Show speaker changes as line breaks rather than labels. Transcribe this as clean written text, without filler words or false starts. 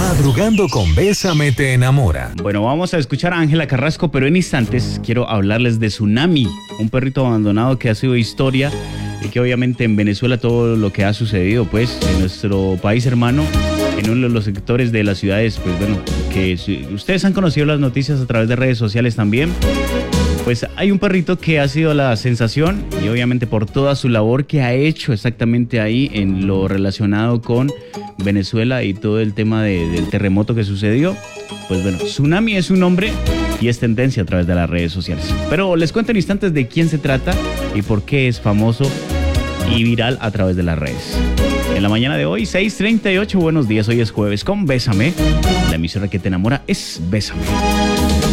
Madrugando con Bésame te enamora.
Bueno, vamos a escuchar a Ángela Carrasco, pero en instantes quiero hablarles de Tsunami, un perrito abandonado que ha sido historia y que obviamente en Venezuela todo lo que ha sucedido, pues, en nuestro país hermano, en uno de los sectores de las ciudades, pues bueno, que ustedes han conocido las noticias a través de redes sociales también. Pues hay un perrito que ha sido la sensación y obviamente por toda su labor que ha hecho exactamente ahí en lo relacionado con Venezuela y todo el tema del terremoto que sucedió. Pues bueno, Tsunami es un nombre y es tendencia a través de las redes sociales. Pero les cuento en instantes de quién se trata y por qué es famoso y viral a través de las redes. En la mañana de hoy, 6:38, buenos días, hoy es jueves con Bésame. La emisora que te enamora es Bésame.